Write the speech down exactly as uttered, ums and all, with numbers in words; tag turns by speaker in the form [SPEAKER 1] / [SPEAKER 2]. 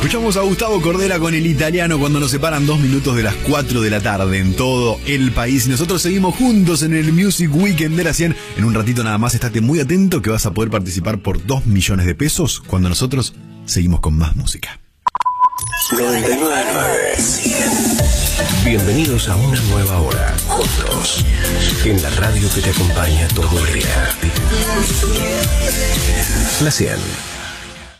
[SPEAKER 1] Escuchamos a Gustavo Cordera con El Italiano cuando nos separan dos minutos de las cuatro de la tarde en todo el país. Nosotros seguimos juntos en el Music Weekend de la cien. En un ratito nada más, estate muy atento que vas a poder participar por dos millones de pesos cuando nosotros seguimos con más música.
[SPEAKER 2] noventa y nueve punto nueve. Bienvenidos a una nueva hora, juntos, en la radio que te acompaña todo el día. La cien.